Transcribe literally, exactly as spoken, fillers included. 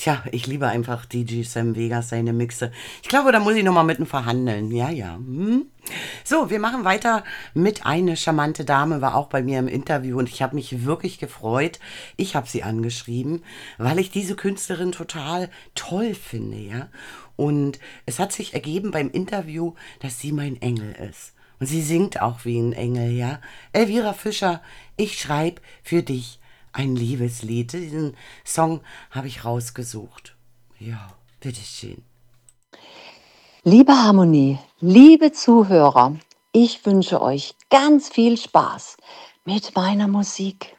Tja, ich liebe einfach D J Sam Vega, seine Mixe. Ich glaube, da muss ich noch mal mit ihm verhandeln. Ja, ja. Hm. So, wir machen weiter mit Eine charmante Dame, war auch bei mir im Interview und ich habe mich wirklich gefreut. Ich habe sie angeschrieben, weil ich diese Künstlerin total toll finde, ja. Und es hat sich ergeben beim Interview, dass sie mein Engel ist. Und sie singt auch wie ein Engel, ja. Elvira Fischer, ich schreibe für dich ein Liebeslied. Diesen Song habe ich rausgesucht. Ja, bitteschön. Liebe Harmonie, liebe Zuhörer, ich wünsche euch ganz viel Spaß mit meiner Musik.